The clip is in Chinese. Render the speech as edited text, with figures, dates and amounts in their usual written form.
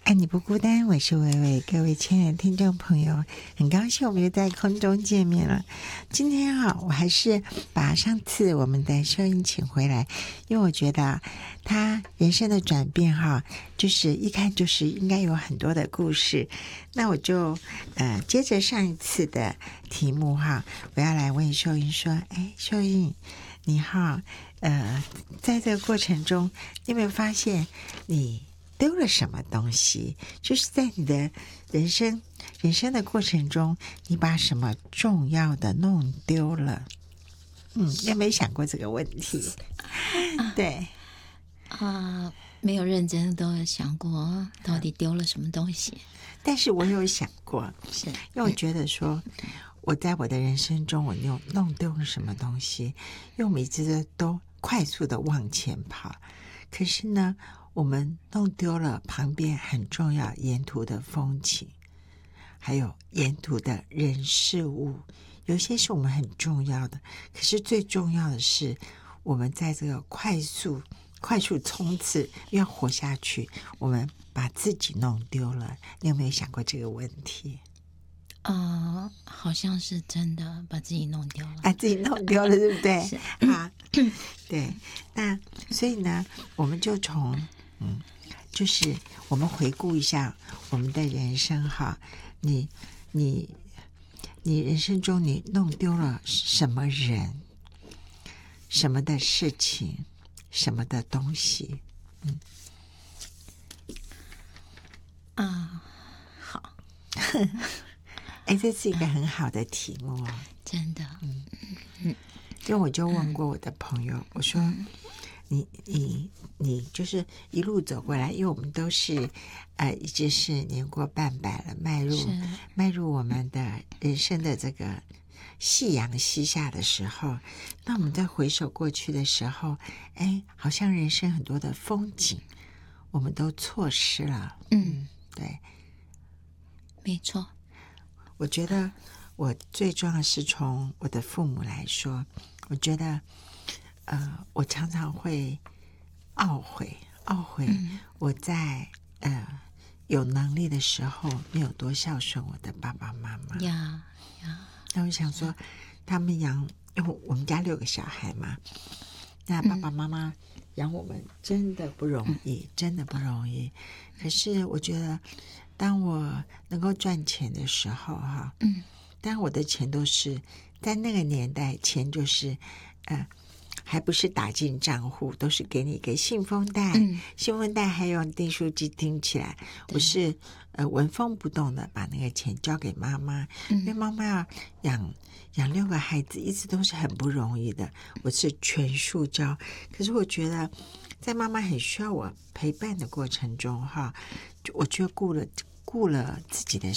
爱你不孤单，我是薇薇，各位亲爱的听众朋友，很高兴我们又在空中见面了。今天我还是把上次我们的秀英请回来，因为我觉得他人生的转变就是一看就是应该有很多的故事。那我就接着上一次的题目我要来问秀英说，秀英你在这个过程中，你有没有发现你丢了什么东西？就是在你的人生的过程中，你把什么重要的弄丢了？有没有想过这个问题？对没有认真都想过到底丢了什么东西， 但是我有想过， 是因为我觉得说我在我的人生中我弄丢了什么东西，因为我们一直都快速的往前跑，可是呢我们弄丢了旁边很重要沿途的风景，还有沿途的人事物，有些是我们很重要的，可是最重要的是我们在这个快速冲刺要活下去，我们把自己弄丢了。你有没有想过这个问题？ 好像是真的把自己弄丢了， 把自己弄丢了对不对？ 是对，那所以呢我们就从就是我们回顾一下我们的人生你人生中你弄丢了什么人，什么的事情，什么的东西？ 好这是一个很好的题目真的因为我就问过我的朋友，我说你就是一路走过来，因为我们都是一直是年过半百了，迈入我们的人生的这个夕阳西下的时候，那我们在回首过去的时候，好像人生很多的风景我们都错失了。对， 没错。 我觉得我最重要是从我的父母来说，我觉得我常常会懊悔我在有能力的时候没有多孝顺我的爸爸妈妈呀。 那我想说他们因为我们家6个小孩嘛，那爸爸妈妈养我们真的不容易，真的不容易。可是我觉得当我能够赚钱的时候当然我的钱都是在那个年代，钱就是还不是打进账户，都是给你一个信封袋，信封袋还用订书机钉起来。我是纹风不动的把那个钱交给妈妈，因为妈妈要养6个孩子，一直都是很不容易的。我是全数交，可是我觉得在妈妈很需要我陪伴的过程中我觉得顾了自己的